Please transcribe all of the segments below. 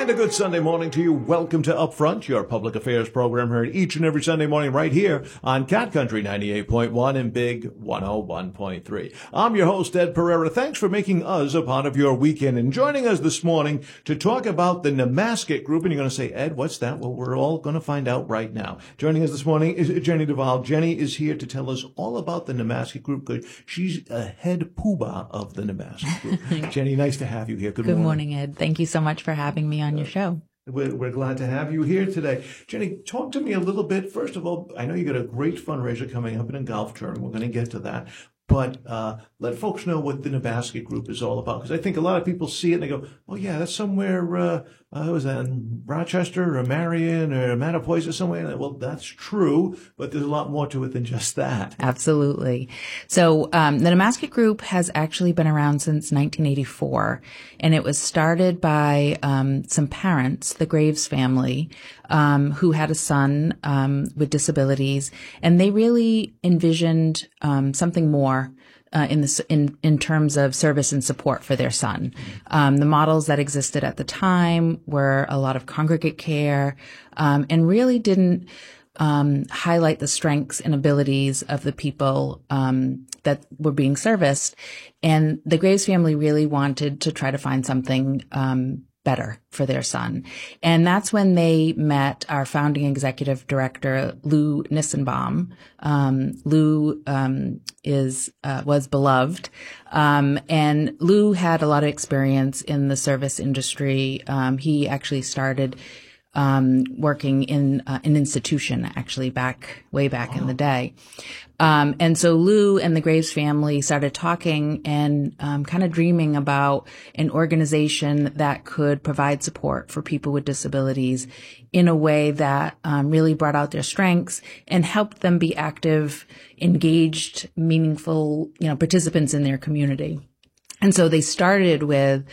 And a good Sunday morning to you. Welcome to Upfront, your public affairs program heard each and every Sunday morning right here on Cat Country 98.1 and Big 101.3. I'm your host, Ed Pereira. Thanks for making us a part of your weekend and joining us this morning to talk about the Nemaskit Group. And you're going to say, Ed, what's that? Well, we're all going to find out right now. Joining us this morning is Jenny Duval. Jenny is here to tell us all about the Nemaskit Group because she's a head poobah of the Nemaskit Group. Jenny, nice to have you here. Good morning, Ed. Thank you so much for having me on your show. We're glad to have you here today. Jenny, talk to me a little bit. First of all, I know you got a great fundraiser coming up in a golf tournament. We're going to get to that. But let folks know what the Nemaskit Group is all about. Because I think a lot of people see it and they go, oh, yeah, that's somewhere, was that in Rochester or Marion or Mattapoisett somewhere? Well, that's true, but there's a lot more to it than just that. Absolutely. So the Nemaskit Group has actually been around since 1984, and it was started by some parents, the Graves family, who had a son with disabilities, and they really envisioned something more in terms of service and support for their son. The models that existed at the time were a lot of congregate care, and really didn't highlight the strengths and abilities of the people that were being serviced. And the Graves family really wanted to try to find something better for their son. And that's when they met our founding executive director, Lou Nissenbaum. Lou was beloved. And Lou had a lot of experience in the service industry. He actually started working in an institution, actually way back in the day. And so Lou and the Graves family started talking and kind of dreaming about an organization that could provide support for people with disabilities in a way that really brought out their strengths and helped them be active, engaged, meaningful, participants in their community. And so they started with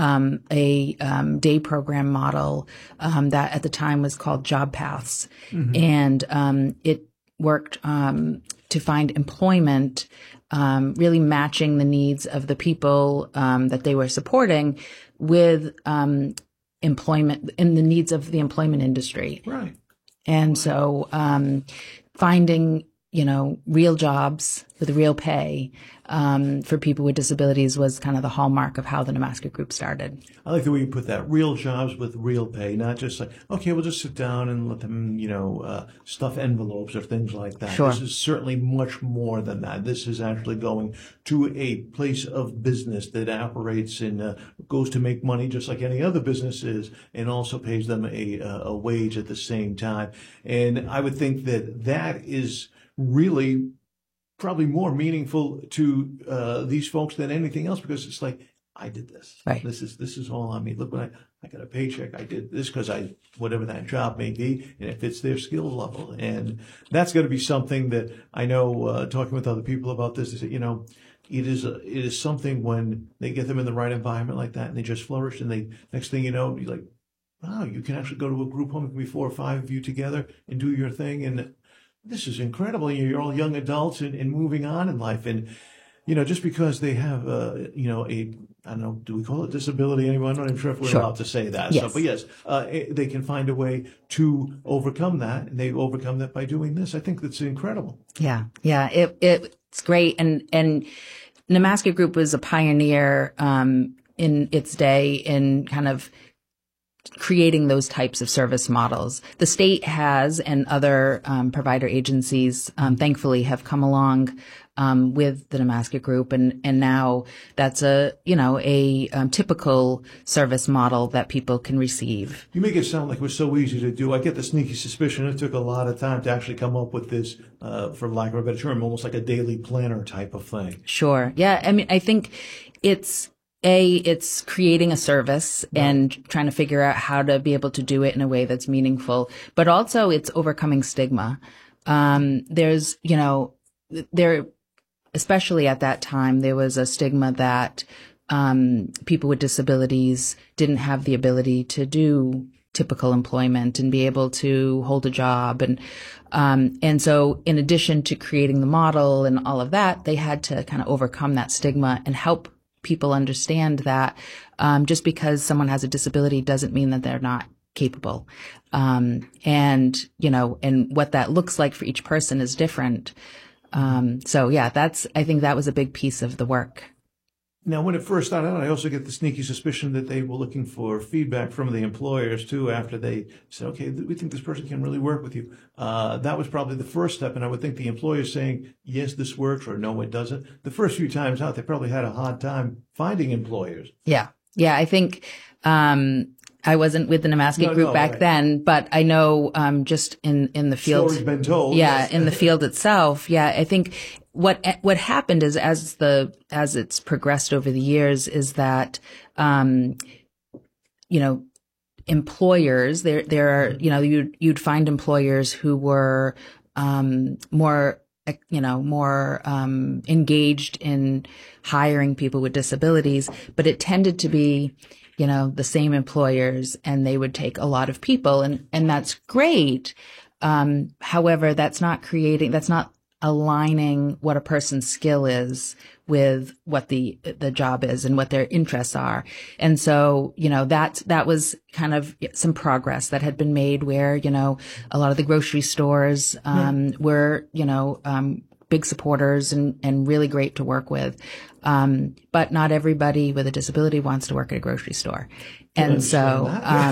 a day program model that at the time was called Job Paths. Mm-hmm. And it worked to find employment, really matching the needs of the people that they were supporting with employment and the needs of the employment industry. Right. And so finding real jobs with real pay for people with disabilities was kind of the hallmark of how the Nemaskit Group started. I like the way you put that. Real jobs with real pay, not just like, okay, we'll just sit down and let them, stuff envelopes or things like that. Sure. This is certainly much more than that. This is actually going to a place of business that operates and goes to make money just like any other business is, and also pays them a wage at the same time. And I would think that is really probably more meaningful to these folks than anything else, because it's like, I did this. Right. This is all on me. Look, when I got a paycheck, I did this because whatever that job may be, and it fits their skill level. And that's going to be something that I know, talking with other people about this, is that, it is something when they get them in the right environment like that and they just flourish, and next thing you know, you're like, wow, you can actually go to a group home. It can be 4 or 5 of you together and do your thing. And this is incredible. You're all young adults and moving on in life. And, just because they have, I don't know, do we call it disability anymore? I'm not even sure if we're Sure. allowed to say that. Yes. So, but yes, they can find a way to overcome that. And they overcome that by doing this. I think that's incredible. Yeah. Yeah. It's great. And Nemaskit Group was a pioneer, in its day in kind of creating those types of service models. The state has, and other provider agencies, thankfully, have come along with the Nemaskit Group, and now that's a typical service model that people can receive. You make it sound like it was so easy to do. I get the sneaky suspicion it took a lot of time to actually come up with this, for lack of a better term, almost like a daily planner type of thing. Sure. Yeah. I mean, I think it's creating a service and trying to figure out how to be able to do it in a way that's meaningful, but also it's overcoming stigma. Especially at that time, there was a stigma that people with disabilities didn't have the ability to do typical employment and be able to hold a job. And so in addition to creating the model and all of that, they had to kind of overcome that stigma and help people understand that just because someone has a disability doesn't mean that they're not capable. And what that looks like for each person is different. So yeah, I think that was a big piece of the work. Now, when it first started out, I also get the sneaky suspicion that they were looking for feedback from the employers too, after they said, okay, we think this person can really work with you. That was probably the first step. And I would think the employer saying, yes, this works, or no, it doesn't. The first few times out, they probably had a hard time finding employers. Yeah. Yeah. I think, I wasn't with the Namaskit group back then, but I know, just in the field. Story's been told. Yeah. Yes. In the field itself. Yeah. I think what happened is as it's progressed over the years is that, employers, there are, you'd find employers who were, more engaged in hiring people with disabilities, but it tended to be, the same employers, and they would take a lot of people, and that's great. However, that's not aligning what a person's skill is with what the job is and what their interests are. And so, that was kind of some progress that had been made where, a lot of the grocery stores, were, big supporters and really great to work with. But not everybody with a disability wants to work at a grocery store. And so,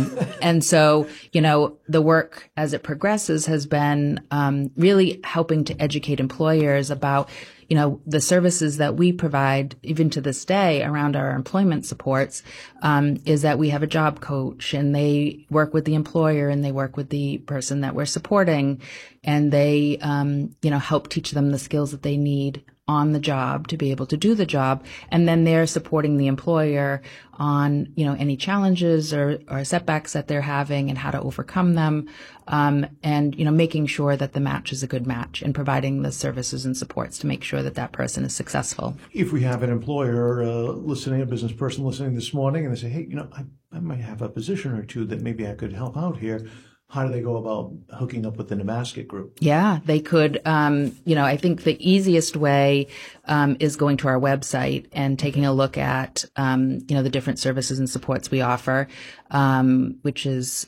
the work as it progresses has been, really helping to educate employers about, the services that we provide even to this day around our employment supports, is that we have a job coach, and they work with the employer and they work with the person that we're supporting, and they, help teach them the skills that they need on the job to be able to do the job. And then they're supporting the employer on, any challenges or setbacks that they're having and how to overcome them. And, making sure that the match is a good match and providing the services and supports to make sure that that person is successful. If we have an employer listening, a business person listening this morning, and they say, hey, I might have a position or two that maybe I could help out here. How do they go about hooking up with the Namaskit group? Yeah, they could. I think the easiest way is going to our website and taking a look at, the different services and supports we offer, which is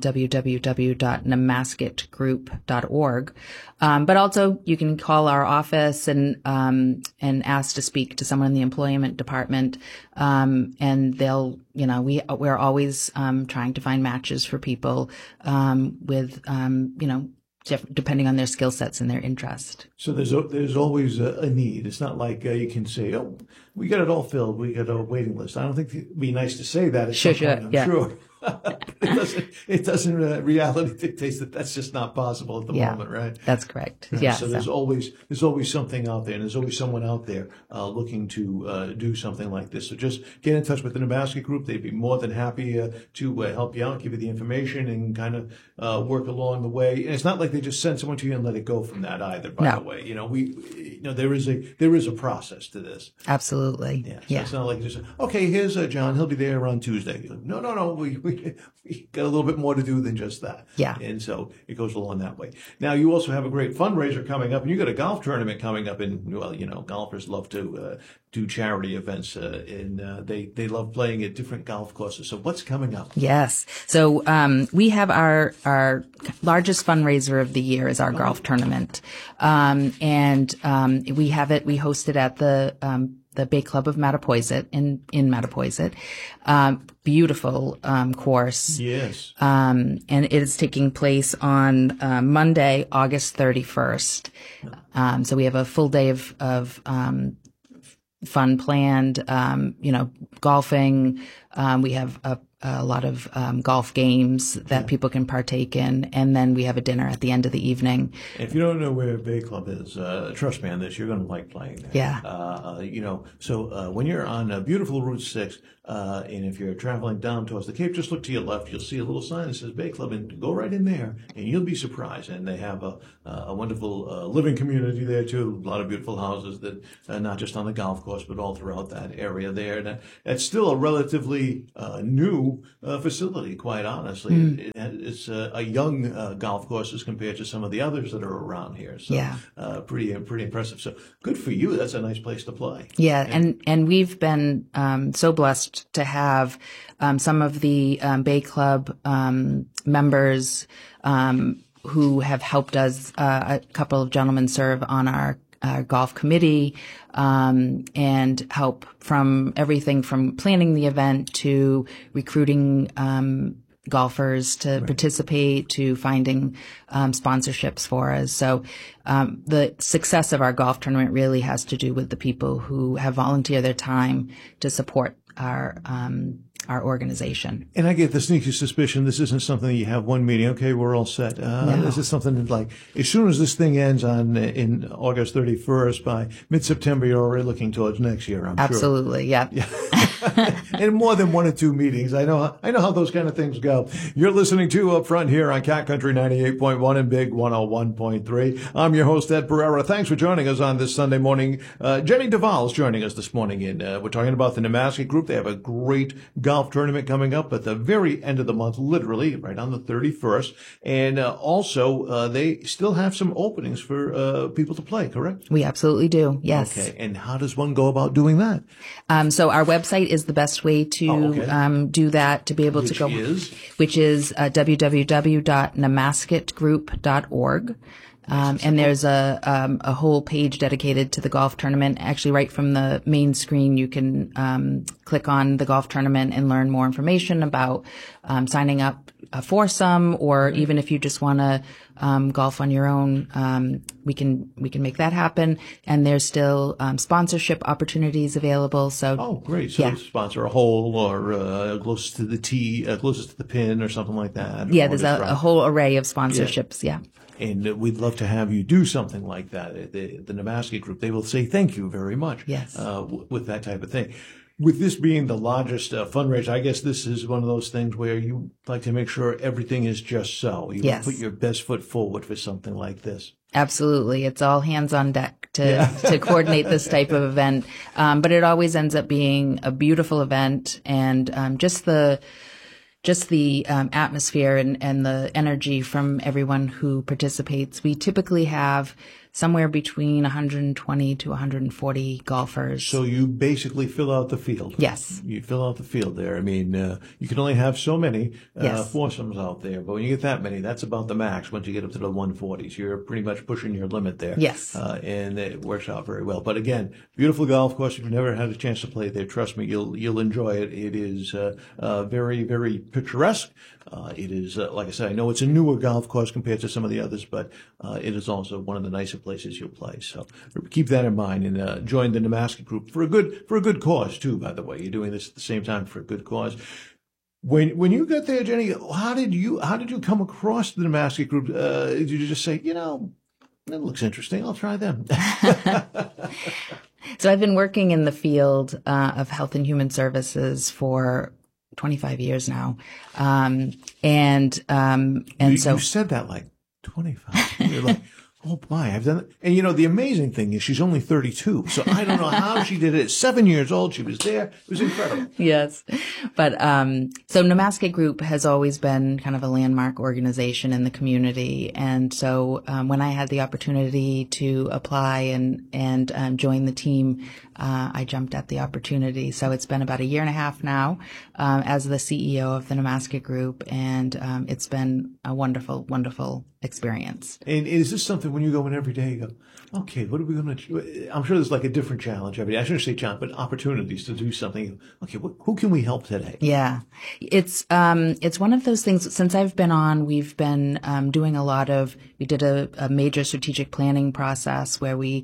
www.namaskitgroup.org. But also you can call our office and ask to speak to someone in the employment department. And they'll, we're always trying to find matches for people with, depending on their skill sets and their interest. So there's always a need. It's not like you can say, oh, we got it all filled. We got a waiting list. I don't think it'd be nice to say that. Sure, I'm sure. It doesn't, reality dictates that that's just not possible at the moment, right? That's correct. Yeah. So there's always something out there, and there's always someone out there looking to do something like this. So just get in touch with the Namaskit group. They'd be more than happy to help you out, give you the information, and kind of work along the way. And it's not like they just send someone to you and let it go from that either. By the way, there is a process to this. Absolutely. Yeah. So it's not like just okay. Here's John. He'll be there on Tuesday. No. We got a little bit more to do than just that. Yeah. And so it goes along that way. Now, you also have a great fundraiser coming up, and you got a golf tournament coming up. And, golfers love to do charity events, and they love playing at different golf courses. So what's coming up? Yes. So we have our largest fundraiser of the year is our golf tournament. And we host it at the Bay Club of Mattapoisett in Mattapoisett. Beautiful course. Yes. And it is taking place on Monday, August 31st. So we have a full day of fun planned, golfing. We have a lot of golf games that people can partake in, and then we have a dinner at the end of the evening. If you don't know where Bay Club is, trust me on this, you're going to like playing there. Yeah. So when you're on beautiful Route 6, and if you're traveling down towards the Cape, just look to your left. You'll see a little sign that says Bay Club, and go right in there, and you'll be surprised. And they have a wonderful living community there too. A lot of beautiful houses that not just on the golf course, but all throughout that area there. And it's still a relatively new new facility, quite honestly. It's a young golf course as compared to some of the others that are around here. So Yeah. pretty impressive. So good for you. That's a nice place to play. Yeah, and we've been so blessed to have some of the Bay Club members who have helped us. A couple of gentlemen serve on our golf committee and help from everything from planning the event to recruiting golfers to participate to finding sponsorships for us. So the success of our golf tournament really has to do with the people who have volunteered their time to support our organization. And I get the sneaky suspicion this isn't something that you have one meeting, okay, we're all set. This is something that, like, as soon as this thing ends in August 31st, by mid-September, you're already looking towards next year, I'm Absolutely, sure. yeah. And more than one or two meetings. I know how those kind of things go. You're listening to Up Front here on Cat Country 98.1 and Big 101.3. I'm your host, Ed Pereira. Thanks for joining us on this Sunday morning. Jenny Duvall's joining us this morning, and we're talking about the Namaska Group. They have a great golf tournament coming up at the very end of the month, literally right on the 31st. And also, they still have some openings for people to play, correct? We absolutely do, yes. Okay, and how does one go about doing that? So our website is the best way to do that, to be able to go. Which is www.namaskatgroup.org. And there's a whole page dedicated to the golf tournament. Actually, right from the main screen, you can click on the golf tournament and learn more information about signing up for some, or even if you just want to golf on your own, we can make that happen. And there's still sponsorship opportunities available. So great! So sponsor a hole or closest to the tee, closest to the pin, or something like that. Yeah, there's a whole array of sponsorships. Yeah. And we'd love to have you do something like that. The Namaska Group, they will say thank you very much. Yes. With that type of thing. With this being the largest fundraiser, I guess this is one of those things where you like to make sure everything is just so. You put your best foot forward for something like this. Absolutely. It's all hands on deck to coordinate this type of event. But it always ends up being a beautiful event, and just the atmosphere and the energy from everyone who participates. We typically have somewhere between 120 to 140 golfers. So you basically fill out the field. Yes. You fill out the field there. I mean, you can only have so many foursomes out there, but when you get that many, that's about the max. Once you get up to the 140s, you're pretty much pushing your limit there. Yes. And it works out very well. But again, beautiful golf course. If you've never had a chance to play there, trust me, you'll enjoy it. It is very, very picturesque. It is, like I said, I know it's a newer golf course compared to some of the others, but it is also one of the nicer places you'll play. So keep that in mind, and join the Namaska Group for a good cause too. By the way, you're doing this at the same time for a good cause. When you got there, Jenny, how did you come across the Namaska Group? Did you just say, that looks interesting, I'll try them? So I've been working in the field of health and human services for 25 years now. So you said that like 25. You're like, oh my, I've done it. And the amazing thing is she's only 32. So I don't know how she did it. At 7 years old, she was there. It was incredible. Yes. But, so Namaska Group has always been kind of a landmark organization in the community. And so, when I had the opportunity to apply and join the team, I jumped at the opportunity. So it's been about a year and a half now, as the CEO of the Namaska Group. And, it's been a wonderful, wonderful experience. And is this something when you go in every day, you go, okay, what are we going to do? I'm sure there's like a different challenge every day. I shouldn't say challenge, but opportunities to do something. Okay, who can we help today? Yeah. It's one of those things. Since I've been on, we've been doing we did a major strategic planning process where we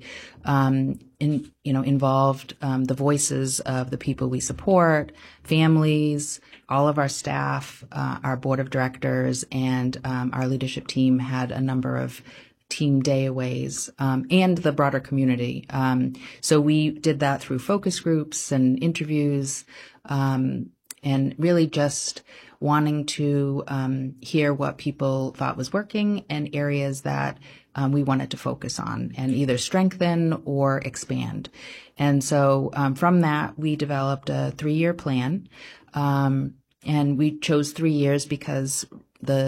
involved the voices of the people we support, families, all of our staff, our board of directors, and our leadership team had a number of team dayaways, and the broader community. So we did that through focus groups and interviews, and really just wanting to hear what people thought was working and areas that we wanted to focus on and either strengthen or expand. And so from that, we developed a 3-year plan. And we chose 3 years because the